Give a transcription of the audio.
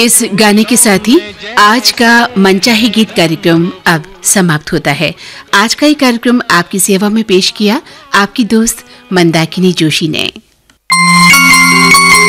इस गाने के साथ ही आज का मनचाहे गीत कार्यक्रम अब समाप्त होता है। आज का ये कार्यक्रम आपकी सेवा में पेश किया आपकी दोस्त मंदाकिनी जोशी ने।